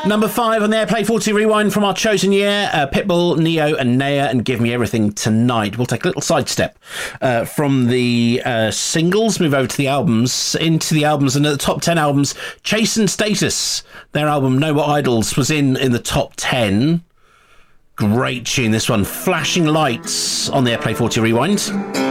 Number 5 on the Airplay 40 Rewind from our chosen year, Pitbull, Neo and Naya and Give Me Everything Tonight. We'll take a little sidestep from the singles, move over to the albums, into the albums, and at the top 10 albums, Chase and Status, their album No More Idols, was in the top 10. Great tune, this one. Flashing Lights on the Airplay 40 Rewind.